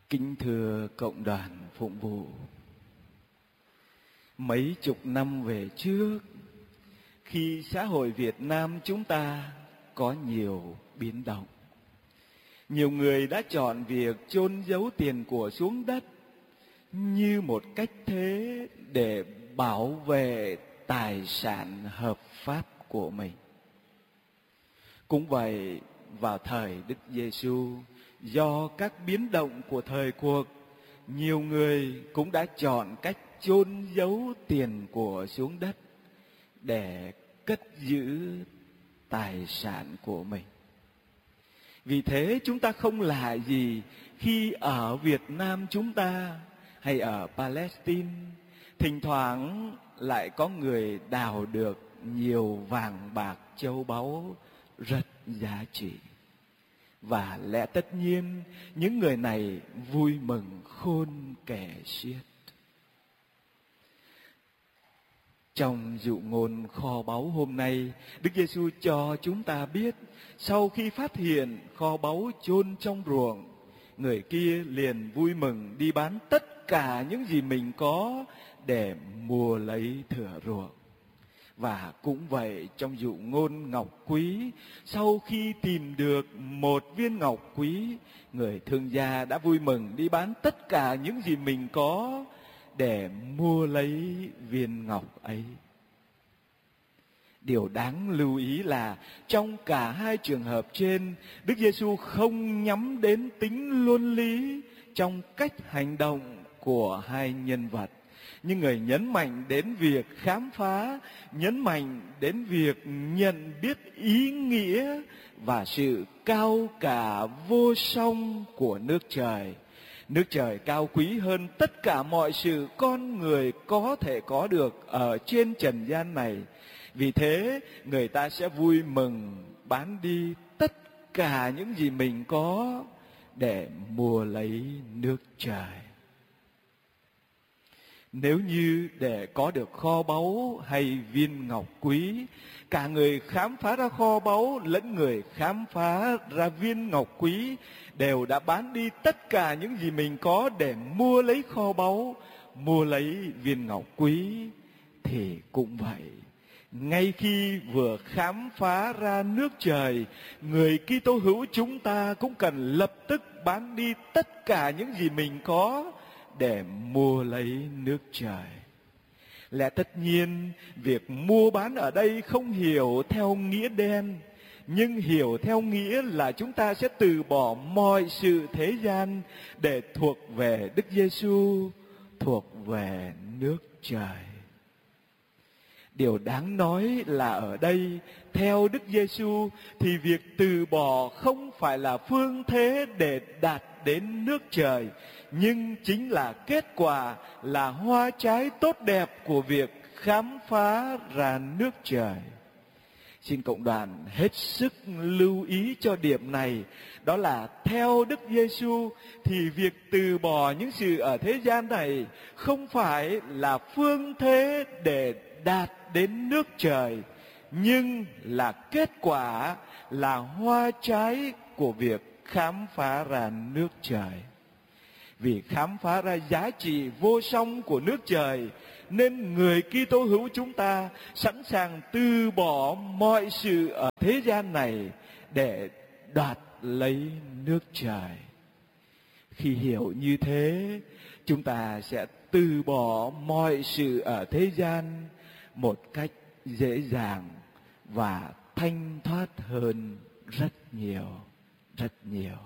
Kính thưa cộng đoàn phụng vụ, mấy chục năm về trước, khi xã hội Việt Nam chúng ta có nhiều biến động, nhiều người đã chọn việc chôn giấu tiền của xuống đất như một cách thế để bảo vệ tài sản hợp pháp của mình. Cũng vậy, vào thời Đức Giêsu, do các biến động của thời cuộc, nhiều người cũng đã chọn cách chôn giấu tiền của xuống đất để cất giữ tài sản của mình. Vì thế chúng ta không lạ gì khi ở Việt Nam chúng ta hay ở Palestine thỉnh thoảng lại có người đào được nhiều vàng bạc châu báu rất giá trị. Và lẽ tất nhiên những người này vui mừng khôn kể xiết. Trong dụ ngôn kho báu hôm nay, Đức Giêsu cho chúng ta biết, sau khi phát hiện kho báu chôn trong ruộng, người kia liền vui mừng đi bán tất cả những gì mình có để mua lấy thửa ruộng. Và cũng vậy, trong dụ ngôn ngọc quý, sau khi tìm được một viên ngọc quý, người thương gia đã vui mừng đi bán tất cả những gì mình có để mua lấy viên ngọc ấy. Điều đáng lưu ý là trong cả hai trường hợp trên, Đức Giêsu không nhắm đến tính luân lý trong cách hành động của hai nhân vật, nhưng người nhấn mạnh đến việc khám phá, nhấn mạnh đến việc nhận biết ý nghĩa và sự cao cả vô song của nước trời. Nước trời cao quý hơn tất cả mọi sự con người có thể có được ở trên trần gian này. Vì thế, người ta sẽ vui mừng bán đi tất cả những gì mình có để mua lấy nước trời. Nếu như để có được kho báu hay viên ngọc quý, cả người khám phá ra kho báu lẫn người khám phá ra viên ngọc quý đều đã bán đi tất cả những gì mình có để mua lấy kho báu, mua lấy viên ngọc quý, thì cũng vậy. Ngay khi vừa khám phá ra nước trời, người Kitô hữu chúng ta cũng cần lập tức bán đi tất cả những gì mình có để mua lấy nước trời. Lẽ tất nhiên, việc mua bán ở đây không hiểu theo nghĩa đen, nhưng hiểu theo nghĩa là chúng ta sẽ từ bỏ mọi sự thế gian để thuộc về Đức Giêsu, thuộc về nước trời. Điều đáng nói là ở đây, theo Đức Giêsu thì việc từ bỏ không phải là phương thế để đạt đến nước trời, nhưng chính là kết quả, là hoa trái tốt đẹp của việc khám phá ra nước trời. Xin cộng đoàn hết sức lưu ý cho điểm này, đó là theo Đức Giêsu thì việc từ bỏ những sự ở thế gian này không phải là phương thế để đạt đến nước trời, nhưng là kết quả, là hoa trái của việc khám phá ra nước trời. Vì khám phá ra giá trị vô song của nước trời, nên người Kitô hữu chúng ta sẵn sàng từ bỏ mọi sự ở thế gian này để đoạt lấy nước trời. Khi hiểu như thế, chúng ta sẽ từ bỏ mọi sự ở thế gian một cách dễ dàng và thanh thoát hơn rất nhiều, rất nhiều.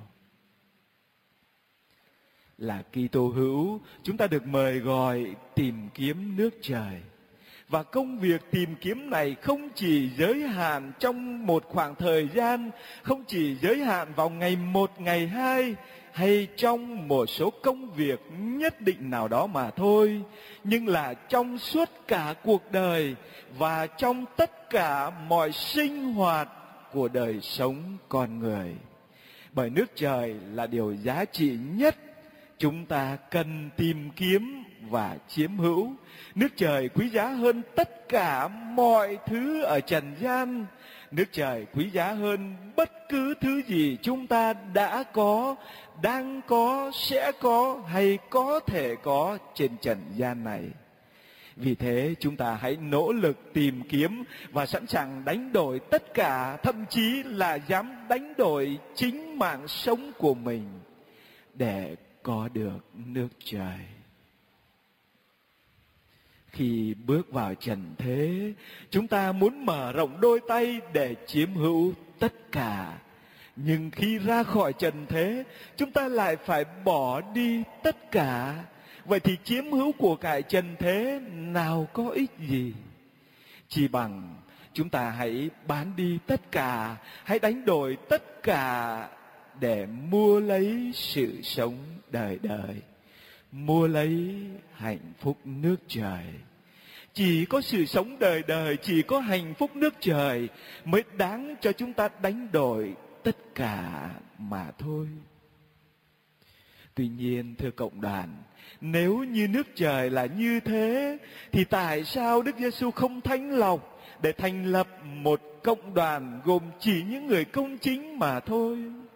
Là Kitô hữu, chúng ta được mời gọi tìm kiếm nước trời. Và công việc tìm kiếm này không chỉ giới hạn trong một khoảng thời gian, không chỉ giới hạn vào ngày 1, ngày 2, hay trong một số công việc nhất định nào đó mà thôi, nhưng là trong suốt cả cuộc đời và trong tất cả mọi sinh hoạt của đời sống con người. Bởi nước trời là điều giá trị nhất chúng ta cần tìm kiếm và chiếm hữu. Nước trời quý giá hơn tất cả mọi thứ ở trần gian. Nước trời quý giá hơn bất cứ thứ gì chúng ta đã có, đang có, sẽ có hay có thể có trên trần gian này. Vì thế chúng ta hãy nỗ lực tìm kiếm và sẵn sàng đánh đổi tất cả, thậm chí là dám đánh đổi chính mạng sống của mình để có được nước trời. Khi bước vào trần thế, chúng ta muốn mở rộng đôi tay để chiếm hữu tất cả. Nhưng khi ra khỏi trần thế, chúng ta lại phải bỏ đi tất cả. Vậy thì chiếm hữu của cải trần thế nào có ích gì? Chỉ bằng chúng ta hãy bán đi tất cả, hãy đánh đổi tất cả để mua lấy sự sống đời đời, mua lấy hạnh phúc nước trời. Chỉ có sự sống đời đời, chỉ có hạnh phúc nước trời mới đáng cho chúng ta đánh đổi tất cả mà thôi. Tuy nhiên, thưa cộng đoàn, nếu như nước trời là như thế, thì tại sao Đức Giêsu không thanh lọc để thành lập một cộng đoàn gồm chỉ những người công chính mà thôi?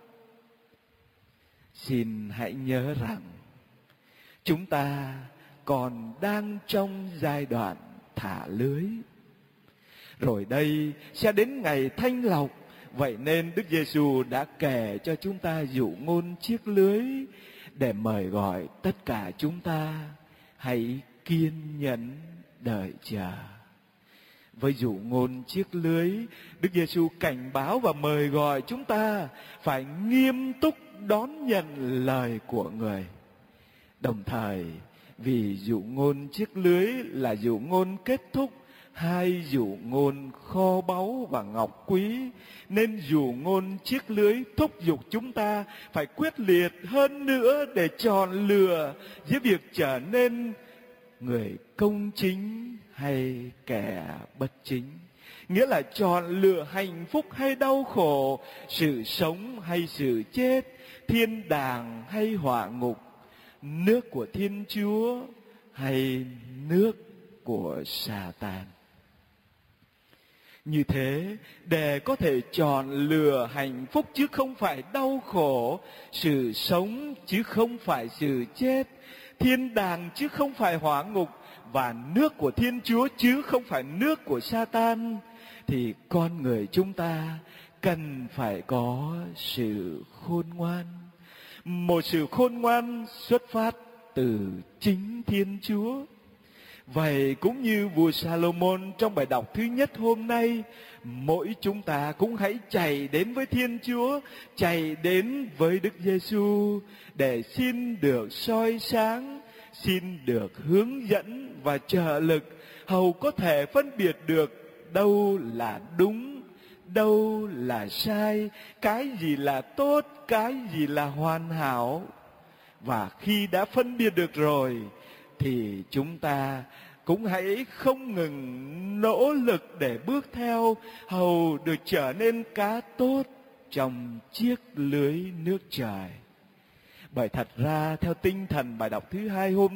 Xin hãy nhớ rằng, chúng ta còn đang trong giai đoạn thả lưới. Rồi đây sẽ đến ngày thanh lọc. Vậy nên Đức Giêsu đã kể cho chúng ta dụ ngôn chiếc lưới để mời gọi tất cả chúng ta hãy kiên nhẫn đợi chờ. Với dụ ngôn chiếc lưới, Đức Giêsu cảnh báo và mời gọi chúng ta phải nghiêm túc đón nhận lời của Người. Đồng thời, vì dụ ngôn chiếc lưới là dụ ngôn kết thúc hai dụ ngôn kho báu và ngọc quý, nên dụ ngôn chiếc lưới thúc giục chúng ta phải quyết liệt hơn nữa để chọn lựa giữa việc trở nên người công chính hay kẻ bất chính. Nghĩa là chọn lựa hạnh phúc hay đau khổ, sự sống hay sự chết, thiên đàng hay hỏa ngục, nước của Thiên Chúa hay nước của Sa-tan. Như thế, để có thể chọn lựa hạnh phúc chứ không phải đau khổ, sự sống chứ không phải sự chết, thiên đàng chứ không phải hỏa ngục, và nước của Thiên Chúa chứ không phải nước của Sa-tan, thì con người chúng ta cần phải có sự khôn ngoan. Một sự khôn ngoan xuất phát từ chính Thiên Chúa. Vậy cũng như vua Salomon trong bài đọc thứ nhất hôm nay, mỗi chúng ta cũng hãy chạy đến với Thiên Chúa, chạy đến với Đức Giêsu để xin được soi sáng, xin được hướng dẫn và trợ lực, hầu có thể phân biệt được đâu là đúng, đâu là sai, cái gì là tốt, cái gì là hoàn hảo. Và khi đã phân biệt được rồi, thì chúng ta cũng hãy không ngừng nỗ lực để bước theo, hầu được trở nên cá tốt trong chiếc lưới nước trời. Bởi thật ra theo tinh thần bài đọc thứ hai hôm